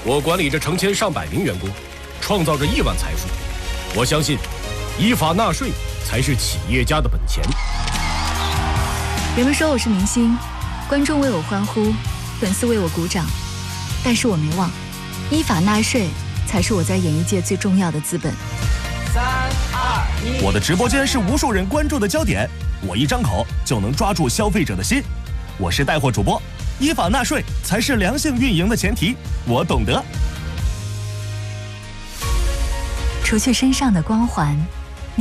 我管理着成千上百名员工，创造着亿万财富。我相信，依法纳税才是企业家的本钱。 人们说我是明星，观众为我欢呼，粉丝为我鼓掌，但是我没忘，依法纳税才是我在演艺界最重要的资本。 3、2、1， 我的直播间是无数人关注的焦点，我一张口就能抓住消费者的心。我是带货主播，依法纳税才是良性运营的前提，我懂得。 除去身上的光环，